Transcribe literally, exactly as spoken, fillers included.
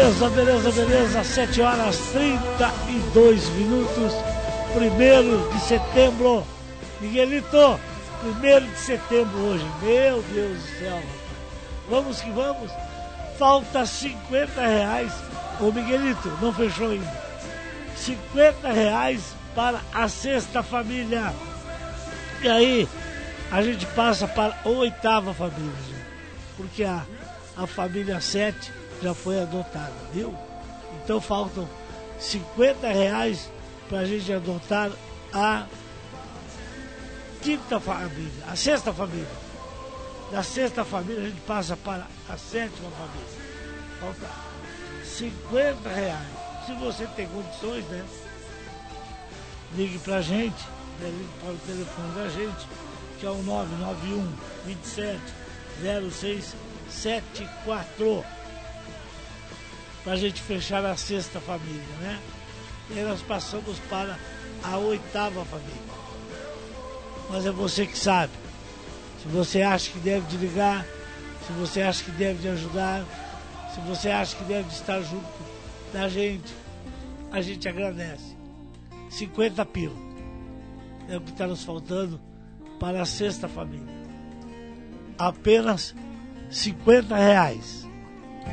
Beleza, beleza, beleza. sete horas e trinta e dois minutos. Primeiro de setembro. Miguelito, primeiro de setembro hoje. Meu Deus do céu. Vamos que vamos. Falta cinquenta reais. Ô Miguelito, não fechou ainda. cinquenta reais para a sexta família. E aí, a gente passa para a oitava família. Porque a, a família sete já foi adotada, viu? Então faltam cinquenta reais para a gente adotar a quinta família, a sexta família. Da sexta família a gente passa para a sétima família. Falta cinquenta reais. Se você tem condições, né? Ligue pra gente, né? Ligue para o telefone da gente, que é o nove nove um, vinte e sete, zero seis sete quatro. Pra gente fechar a sexta família, né? E aí nós passamos para a oitava família. Mas é você que sabe. Se você acha que deve de ligar, se você acha que deve de ajudar, se você acha que deve de estar junto da gente, a gente agradece. cinquenta pila é o que está nos faltando para a sexta família. Apenas cinquenta reais.